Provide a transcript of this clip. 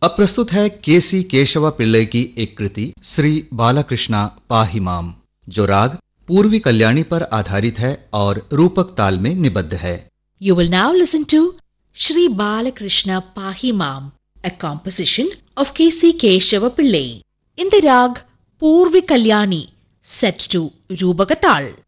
अब प्रस्तुत है केसी केशव पिल्लई की एक कृति श्री बालकृष्णा पाहिमाम, जो राग पूर्वी कल्याणी पर आधारित है और रूपक ताल में निबद्ध है। You will now listen to Shri Balakrishna Pahimam, a composition of K.C. Keshava Pillai, in the rag Purvi Kalyani, set to Rupaka Tal.